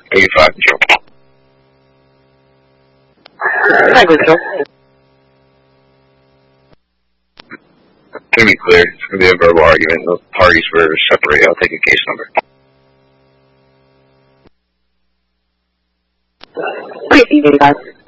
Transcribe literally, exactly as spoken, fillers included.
eighty-five control. Hi, control. It's going to be clear. It's going to be a verbal argument. The parties were separated. I'll take a case number. eighty-five.